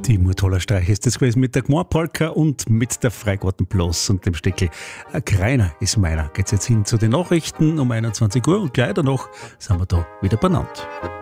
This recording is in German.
Timur Tollerstreich ist das gewesen mit der Gmorpolka und mit der Freigarten Plus und dem Steckel Kreiner ist meiner. Geht's jetzt hin zu den Nachrichten um 21 Uhr und gleich danach sind wir da wieder benannt.